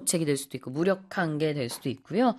부채기 될 수도 있고 무력한 게 될 수도 있고요.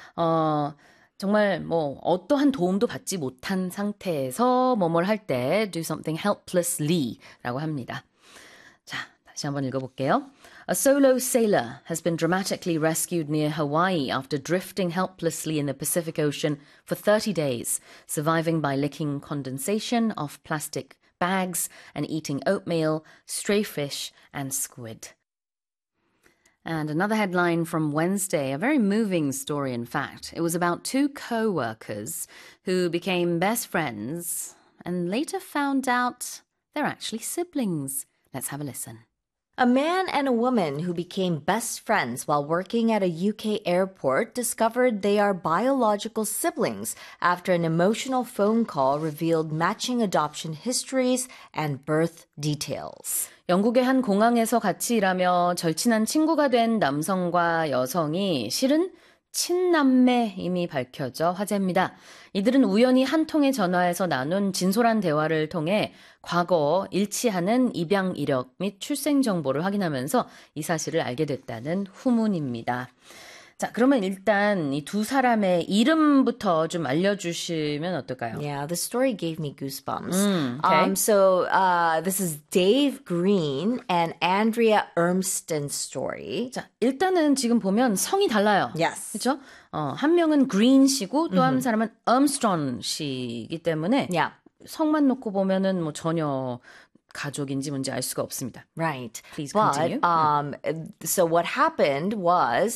정말 뭐 어떠한 도움도 받지 못한 상태에서 뭐뭘 할 때 do something helplessly 라고 합니다. 자, 다시 한번 읽어볼게요. A solo sailor has been dramatically rescued near Hawaii after drifting helplessly in the Pacific Ocean for 30 days, surviving by licking condensation off plastic bags and eating oatmeal, stray fish, and squid. And another headline from Wednesday, a very moving story, in fact. It was about two co-workers who became best friends and later found out they're actually siblings. Let's have a listen. A man and a woman who became best friends while working at a UK airport discovered they are biological siblings after an emotional phone call revealed matching adoption histories and birth details. 영국의 한 공항에서 같이 일하며 절친한 친구가 된 남성과 여성이 실은 친남매임이 밝혀져 화제입니다. 이들은 우연히 한 통의 전화에서 나눈 진솔한 대화를 통해 과거 일치하는 입양 이력 및 출생 정보를 확인하면서 이 사실을 알게 됐다는 후문입니다. 자, 그러면 일단 이 두 사람의 이름부터 좀 알려주시면 어떨까요? Yeah, the story gave me goosebumps. Okay. So this is Dave Green and Andrea Urmston's story. 자, 일단은 지금 보면 성이 달라요. Yes. 그렇죠? 한 명은 Green 씨고 또 한 사람은 Armstrong 씨이기 때문에 Yeah. 성만 놓고 보면은 뭐 전혀 가족인지 뭔지 알 수가 없습니다. Right. Please continue. So what happened was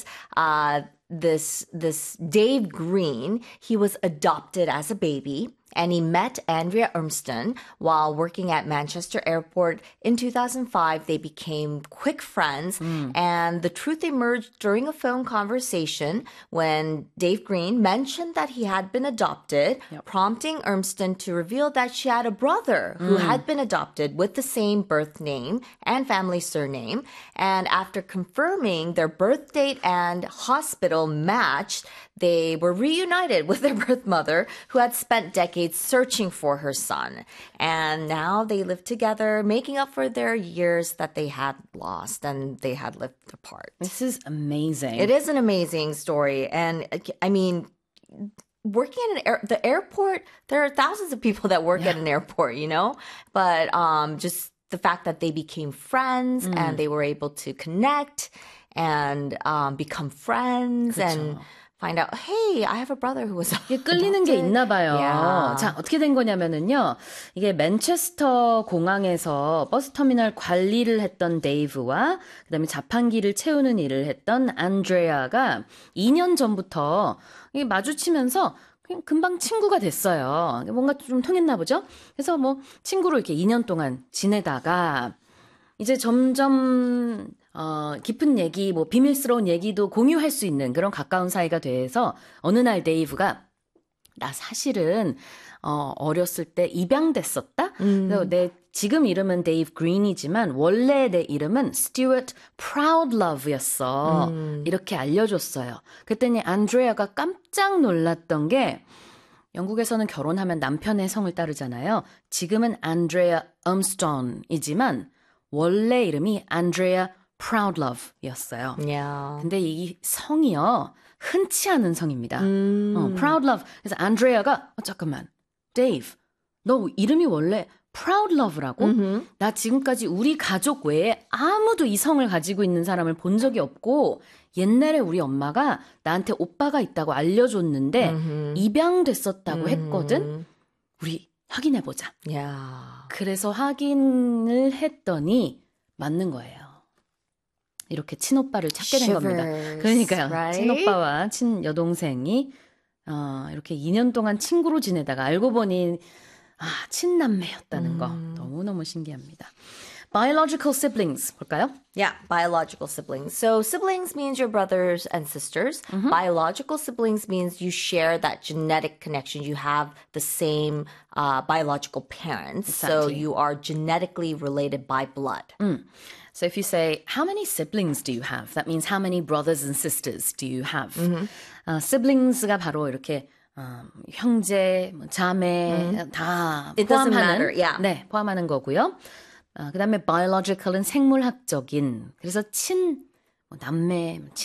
this Dave Green, he was adopted as a baby. And he met Andrea Urmston while working at Manchester Airport. In 2005, they became quick friends. And the truth emerged during a phone conversation when Dave Green mentioned that he had been adopted, prompting Urmston to reveal that she had a brother who had been adopted with the same birth name and family surname. And after confirming their birth date and hospital matched, they were reunited with their birth mother, who had spent decades searching for her son. And now they live together, making up for their years that they had lost and they had lived apart. This is amazing. It is an amazing story. And I mean, working at the airport, there are thousands of people that work at an airport, you know? But just the fact that they became friends and they were able to connect and become friends and find out, hey, I have a brother who was 이게 끌리는 게 있나 봐요. Yeah. 자, 어떻게 된 거냐면은요. 이게 맨체스터 공항에서 버스터미널 관리를 했던 데이브와 그다음에 자판기를 채우는 일을 했던 안드레아가 2년 전부터 이게 마주치면서 그냥 금방 친구가 됐어요. 뭔가 좀 통했나 보죠? 그래서 뭐 친구로 이렇게 2년 동안 지내다가 이제 점점 깊은 얘기, 뭐 비밀스러운 얘기도 공유할 수 있는 그런 가까운 사이가 돼서 어느 날 데이브가 나 사실은 어렸을 때 입양됐었다. 그래서 내 지금 이름은 데이브 그린이지만 원래 내 이름은 스튜어트 프라우드러브였어. 이렇게 알려줬어요. 그랬더니 안드레아가 깜짝 놀랐던 게 영국에서는 결혼하면 남편의 성을 따르잖아요. 지금은 안드레아 엄스톤이지만 원래 이름이 안드레아 프라우드러브였어요. Yeah. 근데 이 성이요. 흔치 않은 성입니다. 프라우드러브. 그래서 안드레아가 잠깐만. 데이브. 너 이름이 원래 프라우드러브라고? 나 지금까지 우리 가족 외에 아무도 이 성을 가지고 있는 사람을 본 적이 없고 옛날에 우리 엄마가 나한테 오빠가 있다고 알려줬는데 입양됐었다고 했거든. 우리 확인해보자. Yeah. 그래서 확인을 했더니 맞는 거예요. 이렇게 친오빠를 찾게 된 겁니다. 그러니까요. Right? 친오빠와 친여동생이 이렇게 2년 동안 친구로 지내다가 알고 보니 친남매였다는 거 너무너무 신기합니다. Biological siblings 볼까요? Yeah, biological siblings. So siblings means your brothers and sisters. Biological siblings means you share that genetic connection. You have the same biological parents. So Exactly. you are genetically related by blood. So if you say, how many siblings do you have? That means how many brothers and sisters do you have? Siblings가 바로 이렇게 형제, 자매 다 It doesn't 포함하는 matter, yeah. 네, 포함하는 거고요. 그다음에 biological은 생물학적인. 그래서 남매,